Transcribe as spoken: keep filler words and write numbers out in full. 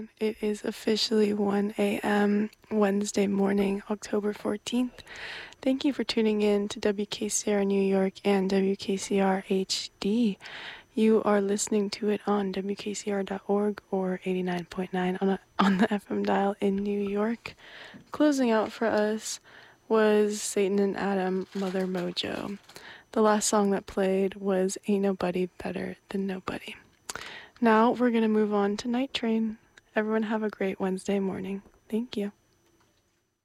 everyone. It is officially one a m Wednesday morning, October fourteenth. Thank you for tuning in to W K C R New York and W K C R H D. You are listening to it on W K C R dot org or eighty-nine point nine on, a, on the F M dial in New York. Closing out for us was Satan and Adam, Mother Mojo. The last song that played was Ain't Nobody Better Than Nobody. Now we're going to move on to Night Train. Everyone have a great Wednesday morning. Thank you.